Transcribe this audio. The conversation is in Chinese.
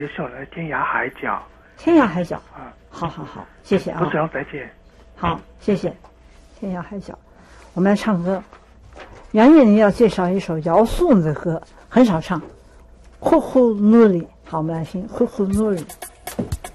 有首来天涯海角。 天涯海角啊， 好好好，谢谢啊。 董事长再见。 好，谢谢。天涯海角，我们来唱歌。杨钰莹要介绍一首姚颂的歌，很少唱，《呼呼努里》。好，我们来听《呼呼努里》。